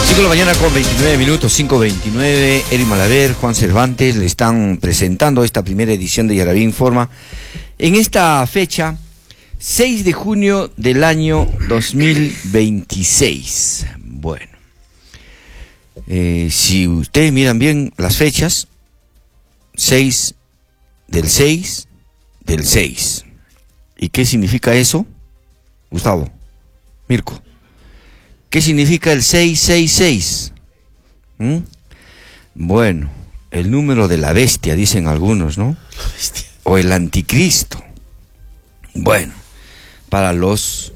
5 de la mañana con 29 minutos, 5:29. Eri Malaver, Juan Cervantes le están presentando esta primera edición de Yaraví Informa. En esta fecha, 6 de junio del año 2026. Bueno, si ustedes miran bien las fechas, 6 del 6 del 6. ¿Y qué significa eso? Gustavo, Mirko. ¿Qué significa el 666? Bueno, el número de la bestia, dicen algunos, ¿no? O el anticristo. Bueno, para los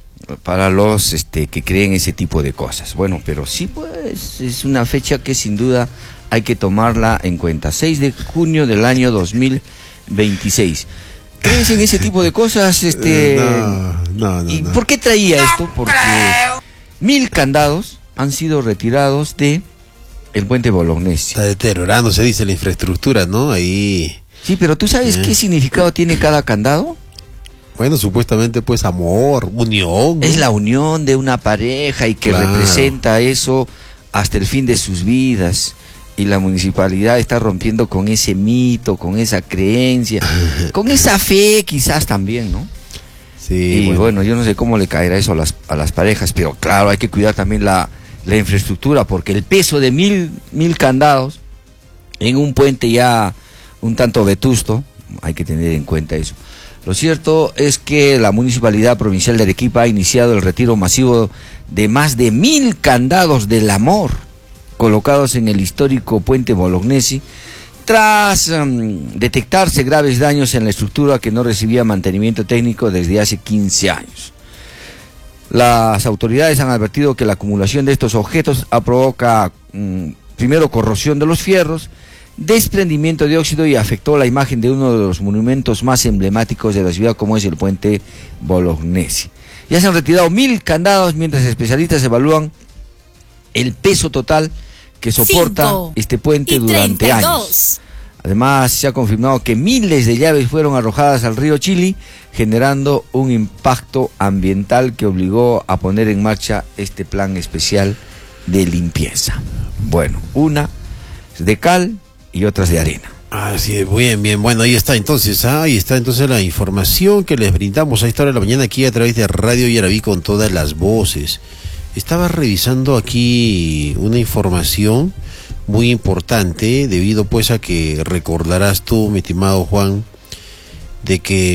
que creen ese tipo de cosas. Bueno, pero sí, pues, es una fecha que sin duda hay que tomarla en cuenta. 6 de junio del año 2026. ¿Crees en ese tipo de cosas? No. ¿Y por qué traía esto? Porque 1000 candados han sido retirados de el puente Bolognesi. Está deteriorándose, dice la infraestructura, ¿no? Ahí. Sí, pero ¿tú sabes qué significado tiene cada candado? Bueno, supuestamente pues amor, unión, ¿no? Es la unión de una pareja y que representa eso hasta el fin de sus vidas. Y la municipalidad está rompiendo con ese mito, con esa creencia, con esa fe quizás también, ¿no? Sí. Y bueno, yo no sé cómo le caerá eso a las parejas, pero claro, hay que cuidar también la infraestructura, porque el peso de 1000 candados en un puente ya un tanto vetusto, hay que tener en cuenta eso. Lo cierto es que la Municipalidad Provincial de Arequipa ha iniciado el retiro masivo de más de 1000 candados del amor colocados en el histórico puente Bolognesi, tras detectarse graves daños en la estructura que no recibía mantenimiento técnico desde hace 15 años. Las autoridades han advertido que la acumulación de estos objetos provoca primero corrosión de los fierros, desprendimiento de óxido y afectó la imagen de uno de los monumentos más emblemáticos de la ciudad, como es el puente Bolognesi. Ya se han retirado 1000 candados mientras especialistas evalúan el peso total que soporta este puente durante años. Además, se ha confirmado que miles de llaves fueron arrojadas al río Chili, generando un impacto ambiental que obligó a poner en marcha este plan especial de limpieza. Bueno, una de cal y otras de arena. Así es, bien. Bueno, ahí está entonces la información que les brindamos a esta hora de la mañana aquí a través de Radio Yaraví con todas las voces. Estaba revisando aquí una información muy importante, debido pues a que recordarás tú, mi estimado Juan, de que